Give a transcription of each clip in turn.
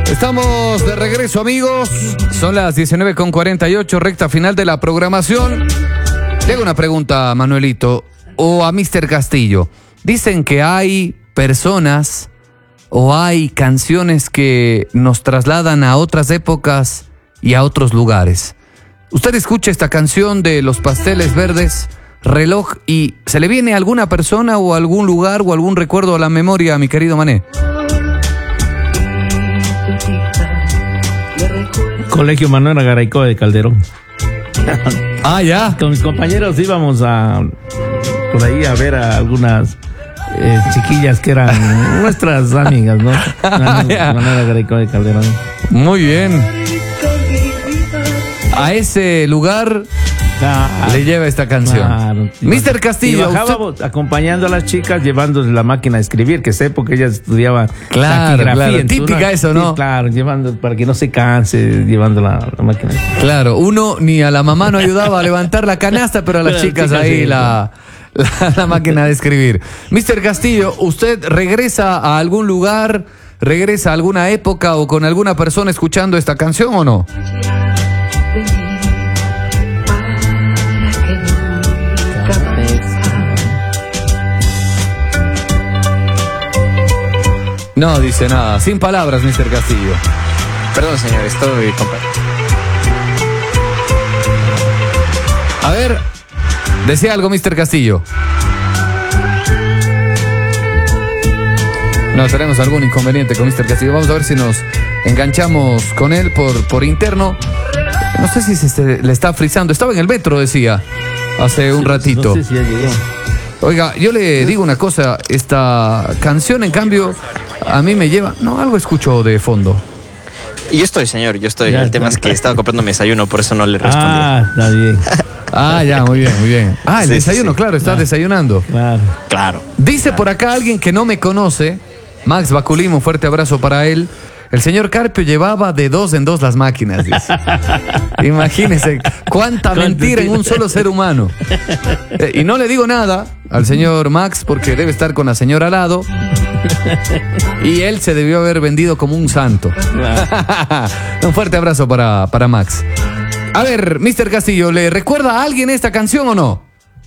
Estamos de regreso, amigos. Son las 19:48, recta final de la programación. Le hago una pregunta a Manuelito o a Mr. Castillo. Dicen que hay personas o hay canciones que nos trasladan a otras épocas y a otros lugares. Usted escucha esta canción de Los Pasteles Verdes, Reloj, y ¿se le viene alguna persona o algún lugar o algún recuerdo a la memoria, mi querido Mané? Colegio Manuel Agaraycoa de Calderón. Ah, ya. Con mis compañeros íbamos por ahí a ver a algunas chiquillas que eran nuestras amigas, ¿no? Manuel Agaraycoa de Calderón. Muy bien. A ese lugar le lleva esta canción. Claro, Mr. Castillo. Y bajábamos usted acompañando a las chicas, llevándoles la máquina a escribir, que sé porque ellas estudiaban taquigrafía. Claro, típica eso, ¿no? Sí, claro, llevando para que no se canse, llevando la máquina. Claro, uno ni a la mamá no ayudaba a levantar la canasta, pero a las chicas ahí la máquina de escribir. Mr. Castillo, ¿usted regresa a algún lugar, regresa a alguna época o con alguna persona escuchando esta canción o no? No dice nada, sin palabras, Mr. Castillo. Perdón, señor, estoy compartiendo. A ver, decía algo, Mr. Castillo. No, tenemos algún inconveniente con Mr. Castillo. Vamos a ver si nos enganchamos con él por interno. No sé si le está frizando. Estaba en el metro, decía, hace un ratito. No sé si ya llegó. Oiga, yo le digo una cosa, esta canción, en cambio, a mí me lleva... No, algo escucho de fondo. Yo estoy, señor, yo estoy. Ya, el tema es que estaba comprando mi desayuno, por eso no le respondí. Ah, está bien. Ah, ya, muy bien, muy bien. Ah, el Sí, desayuno, sí. claro, está desayunando. Claro. Claro. Dice por acá alguien que no me conoce, Max Baculimo, un fuerte abrazo para él. El señor Carpio llevaba de 2 en 2 las máquinas, dice. Imagínese cuánta mentira en un solo ser humano. Y no le digo nada al señor Max porque debe estar con la señora al lado. Y él se debió haber vendido como un santo. Un fuerte abrazo para Max. A ver, Mr. Castillo, ¿le recuerda a alguien esta canción o no?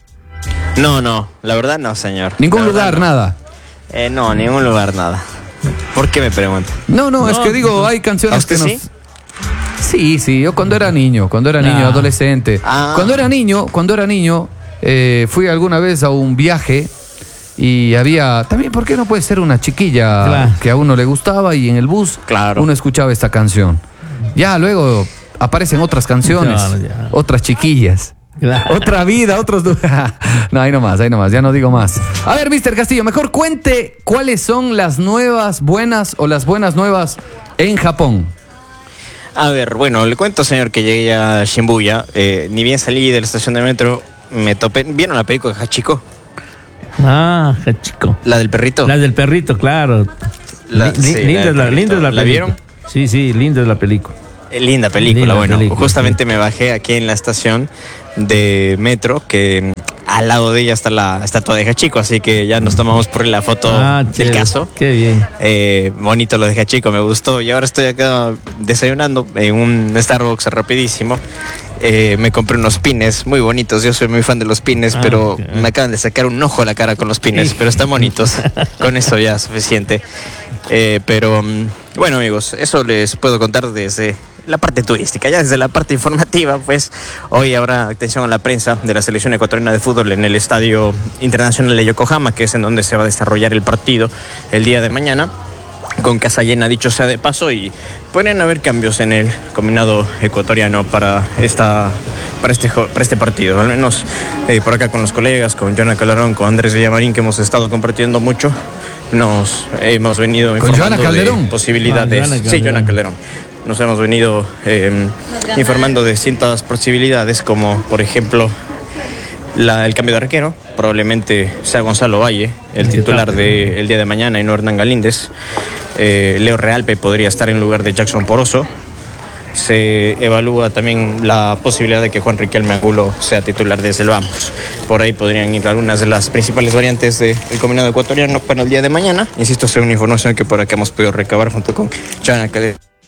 No, la verdad no, señor. Ningún La verdad, lugar, nada. No, ningún lugar, nada. ¿Por qué me pregunta? No, es que digo, hay canciones ¿A usted que nos... sí? Sí, yo cuando era niño, adolescente. Cuando era niño, fui alguna vez a un viaje y había... También, ¿por qué no puede ser una chiquilla que a uno le gustaba y en el bus uno escuchaba esta canción? Ya luego aparecen otras canciones, otras chiquillas. Claro. Otra vida, otros... No, ahí nomás, ya no digo más. A ver, Mr. Castillo, mejor cuente cuáles son las nuevas buenas o las buenas nuevas en Japón. A ver, bueno, le cuento, señor, que llegué a Shibuya. Ni bien salí de la estación de metro, me topé... ¿Vieron la película de Hachiko? Ah, Hachiko. ¿La del perrito? La del perrito, claro. Linda es la película. ¿La vieron? Sí, linda es la película. Linda película, justamente me bajé aquí en la estación de metro, que al lado de ella está la estatua de Hachiko, así que ya nos tomamos por la foto del caso. Qué bien. Bonito lo de Hachiko, me gustó. Y ahora estoy acá desayunando en un Starbucks rapidísimo. Me compré unos pines muy bonitos. Yo soy muy fan de los pines, pero me acaban de sacar un ojo a la cara con los pines, pero están bonitos. Con eso ya es suficiente. Pero bueno, amigos, eso les puedo contar desde la parte turística. Ya desde la parte informativa, pues hoy habrá atención a la prensa de la selección ecuatoriana de fútbol en el Estadio Internacional de Yokohama, que es en donde se va a desarrollar el partido el día de mañana, con casa llena, dicho sea de paso, y podrían haber cambios en el combinado ecuatoriano para este partido. Al menos por acá con los colegas, con Joana Calderón, con Andrés Villamarín, que hemos estado compartiendo mucho, nos hemos venido informando de posibilidades. Sí, Joana Calderón. Nos hemos venido informando de ciertas posibilidades, como por ejemplo el cambio de arquero. Probablemente sea Gonzalo Valle, el titular del día de mañana, y no Hernán Galíndez. Leo Realpe podría estar en lugar de Jackson Poroso. Se evalúa también la posibilidad de que Juan Riquelme Angulo sea titular desde el Vamos. Por ahí podrían ir algunas de las principales variantes del combinado ecuatoriano para el día de mañana. Insisto, es una información que por acá hemos podido recabar junto con Joana Calderón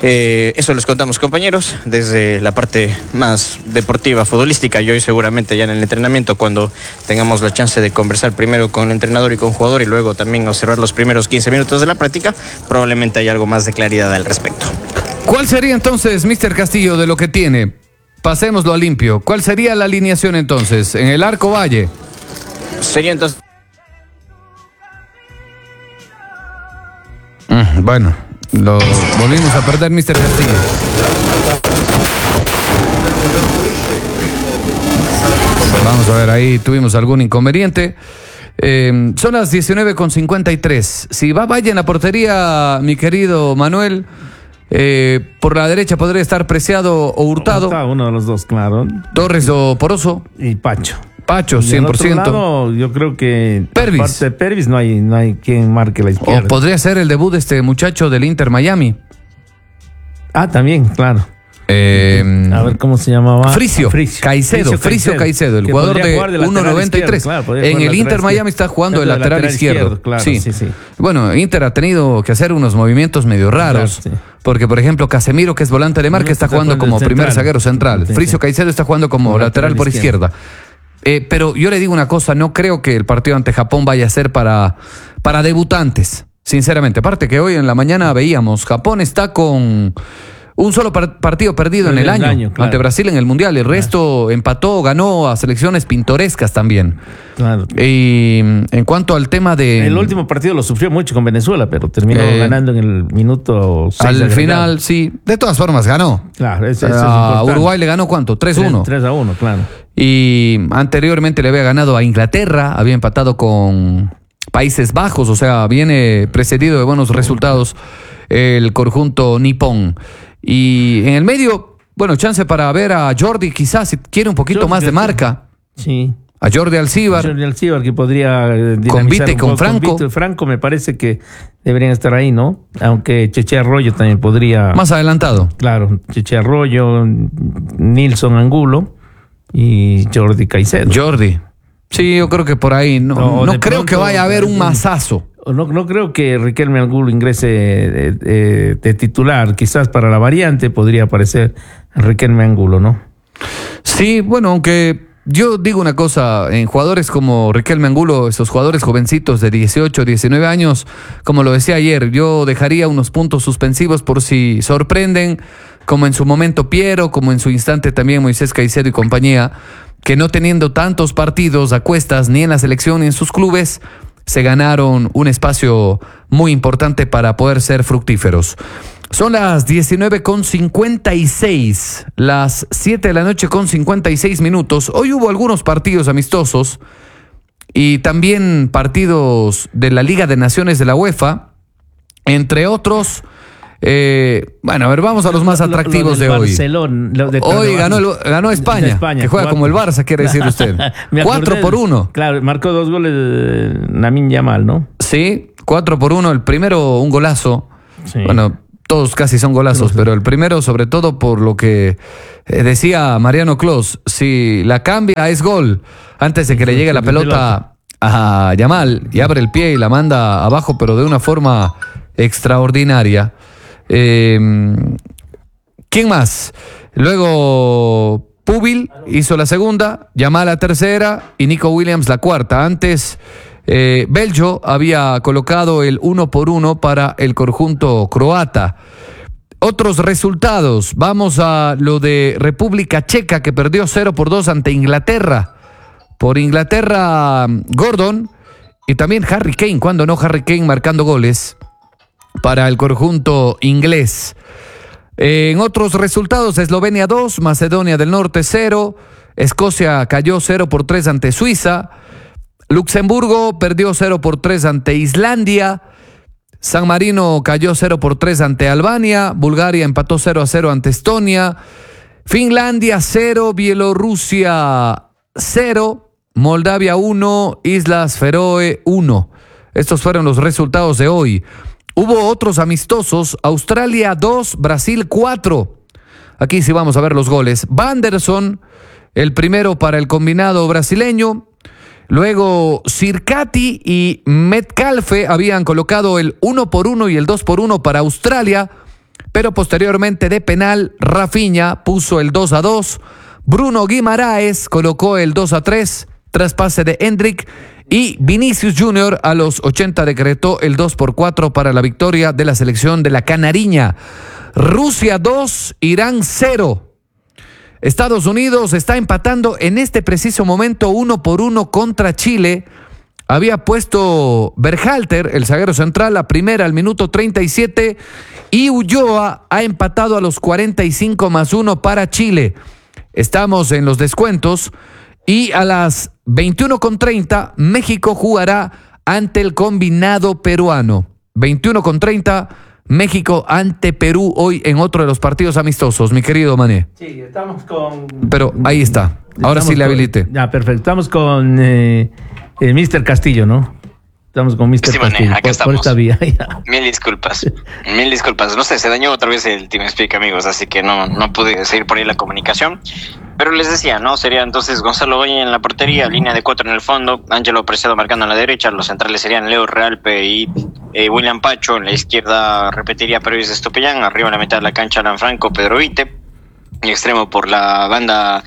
Eso les contamos, compañeros, desde la parte más deportiva, futbolística, y hoy seguramente ya en el entrenamiento, cuando tengamos la chance de conversar primero con el entrenador y con jugador y luego también observar los primeros 15 minutos de la práctica, probablemente hay algo más de claridad al respecto. ¿Cuál sería entonces, Mr. Castillo, de lo que tiene? Pasémoslo a limpio. ¿Cuál sería la alineación entonces? En el Arco Valle. Sería entonces... Bueno, lo volvimos a perder, Mr. Castillo. Vamos a ver, ahí tuvimos algún inconveniente. Son las 19:53. Si va Valle en la portería, mi querido Manuel, por la derecha podría estar Preciado o Hurtado. Uno de los dos, claro. Torres o Poroso. Y Pacho. Pacho, 100%. Del otro lado, yo creo que Pervis. Aparte de Pervis no hay quien marque la izquierda. O podría ser el debut de este muchacho del Inter Miami. También, claro. A ver cómo se llamaba. Fricio Caicedo, el jugador de 1.93. Claro, en el Inter Miami está jugando el lateral izquierdo. Claro, sí. Sí. Bueno, Inter ha tenido que hacer unos movimientos medio raros. Claro, sí. Porque, por ejemplo, Casemiro, que es volante de marca, está jugando como primer zaguero central. Sí, Fricio Caicedo está jugando como lateral por izquierda. Pero yo le digo una cosa, no creo que el partido ante Japón vaya a ser para debutantes, sinceramente. Aparte que hoy en la mañana veíamos, Japón está con un solo partido perdido en el año claro. Ante Brasil en el Mundial. El resto empató, ganó a selecciones pintorescas también. Claro. Y en cuanto al tema de... El último partido lo sufrió mucho con Venezuela, pero terminó ganando en el minuto 6. Al final, sí. De todas formas, ganó. Claro, eso a Uruguay le ganó ¿cuánto? 3-1. 3-1, claro. Y anteriormente le había ganado a Inglaterra, había empatado con Países Bajos, o sea, viene precedido de buenos resultados el conjunto nipón. Y en el medio, bueno, chance para ver a Jordi, quizás, si quiere un poquito más de marca. Sí. A Jordi Alcíbar. Que podría con Vite y con Franco. Con Vite y Franco me parece que deberían estar ahí, ¿no? Aunque Cheche Arroyo también podría... Más adelantado. Claro, Cheche Arroyo, Nilson Angulo y Jordi Caicedo. Jordi. Sí, yo creo que por ahí. No creo que vaya a haber un masazo. No creo que Riquelme Angulo ingrese de titular. Quizás para la variante podría aparecer Riquelme Angulo, ¿no? Sí, bueno, aunque yo digo una cosa, en jugadores como Riquelme Angulo, esos jugadores jovencitos de 18, 19 años, como lo decía ayer, yo dejaría unos puntos suspensivos por si sorprenden, como en su momento Piero, como en su instante también Moisés Caicedo y compañía, que no teniendo tantos partidos a cuestas ni en la selección ni en sus clubes, se ganaron un espacio muy importante para poder ser fructíferos. Son las 19:56, las 7 de la noche con 56 minutos. Hoy hubo algunos partidos amistosos y también partidos de la Liga de Naciones de la UEFA, entre otros. Bueno, a ver, vamos a los más atractivos de hoy. Hoy ganó España, que juega como el Barça, quiere decir usted. 4-1. Claro, marcó 2 goles de Lamine Yamal, ¿no? Sí, 4-1. El primero, un golazo. Sí. Bueno, todos casi son golazos, pero el primero, sobre todo por lo que decía Mariano Clos, si la cambia es gol. Antes de que le llegue la pelota a Yamal y abre el pie y la manda abajo, pero de una forma extraordinaria. ¿Quién más? Luego Pubil hizo la segunda, Yamal la tercera y Nico Williams la cuarta. Antes Beljo había colocado el 1-1 para el conjunto croata. Otros resultados, vamos a lo de República Checa, que perdió 0-2 ante Inglaterra. Por Inglaterra, Gordon y también Harry Kane, cuando no Harry Kane marcando goles para el conjunto inglés. En otros resultados, Eslovenia 2, Macedonia del Norte 0, Escocia cayó 0-3 ante Suiza, Luxemburgo perdió 0-3 ante Islandia, San Marino cayó 0-3 ante Albania, Bulgaria empató 0-0 ante Estonia, Finlandia 0, Bielorrusia 0, Moldavia 1, Islas Feroe 1. Estos fueron los resultados de hoy. Hubo otros amistosos, Australia 2, Brasil 4. Aquí sí vamos a ver los goles. Vanderson, el primero para el combinado brasileño. Luego Circati y Metcalfe habían colocado el 1-1 y el 2-1 para Australia. pero posteriormente de penal, Rafinha puso el 2-2, Bruno Guimaraes colocó el 2-3, tras pase de Hendrick, y Vinicius Junior a los 80 decretó el 2-4 para la victoria de la selección de la Canariña. Rusia 2, Irán 0. Estados Unidos está empatando en este preciso momento 1-1 contra Chile. Había puesto Berhalter, el zaguero central, la primera al minuto 37, y Ulloa ha empatado a los 45+1 para Chile. Estamos en los descuentos y a las 21:30 México jugará ante el combinado peruano. 21:30 México ante Perú hoy en otro de los partidos amistosos, mi querido Mané. Sí, estamos con... Pero ahí está, ahora sí le habilité. Ya, perfecto, estamos con el Mr. Castillo, ¿no? Estamos con Mr. Sí, Castillo, Mané, acá estamos. por esta vía. Mil disculpas. No sé, se dañó otra vez el TeamSpeak, amigos, así que no pude seguir por ahí la comunicación. Pero les decía, ¿no? Sería entonces Gonzalo Valle en la portería, línea de 4 en el fondo, Ángelo Preciado marcando en la derecha, los centrales serían Leo Realpe y William Pacho, en la izquierda repetiría Pervis Estopellán, arriba en la mitad de la cancha Alan Franco, Pedro Vite, y extremo por la banda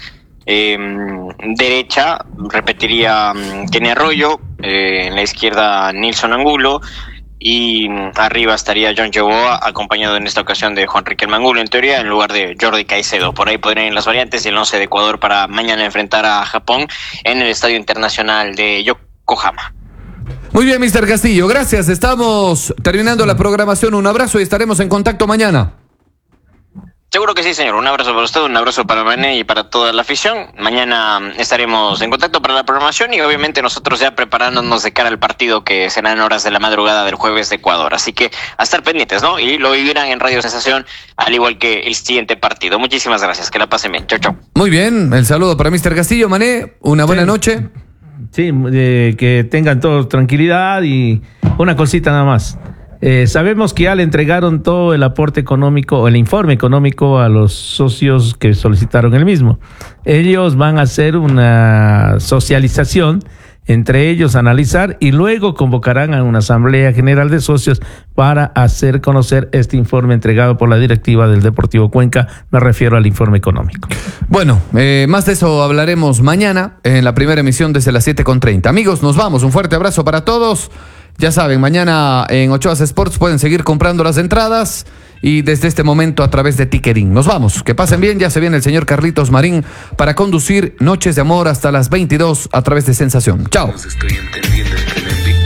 derecha repetiría Kenny Arroyo, en la izquierda Nilson Angulo, y arriba estaría John Joboa, acompañado en esta ocasión de Juan Riquelme Angulo, en teoría, en lugar de Jordi Caicedo. Por ahí podrían ir las variantes y el 11 de Ecuador para mañana enfrentar a Japón en el Estadio Internacional de Yokohama. Muy bien, Mr. Castillo, gracias. Estamos terminando la programación. Un abrazo y estaremos en contacto mañana. Seguro que sí, señor. Un abrazo para usted, un abrazo para Mané y para toda la afición. Mañana estaremos en contacto para la programación y obviamente nosotros ya preparándonos de cara al partido que será en horas de la madrugada del jueves de Ecuador. Así que a estar pendientes, ¿no? Y lo vivirán en Radio Sensación, al igual que el siguiente partido. Muchísimas gracias. Que la pasen bien. Chau, chau. Muy bien. El saludo para Mr. Castillo. Mané, una buena noche. Sí, que tengan todos tranquilidad y una cosita nada más. Sabemos que ya le entregaron todo el aporte económico o el informe económico a los socios que solicitaron el mismo. Ellos van a hacer una socialización, entre ellos analizar y luego convocarán a una asamblea general de socios para hacer conocer este informe entregado por la directiva del Deportivo Cuenca. Me refiero al informe económico. Bueno, más de eso hablaremos mañana en la primera emisión desde las 7:30. Amigos, nos vamos. Un fuerte abrazo para todos. Ya saben, mañana en Ochoas Sports pueden seguir comprando las entradas y desde este momento a través de Tickering. Nos vamos, que pasen bien, ya se viene el señor Carlitos Marín para conducir Noches de Amor hasta las 22 a través de Sensación. Chao. Estoy entendiendo el primer beat.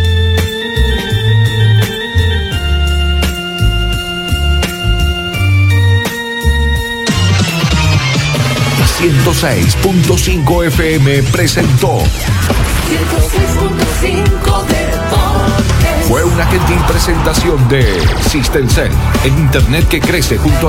106.5 FM presentó 106.5 Deportes. Fue una gentil presentación de System Cell, el internet que crece junto a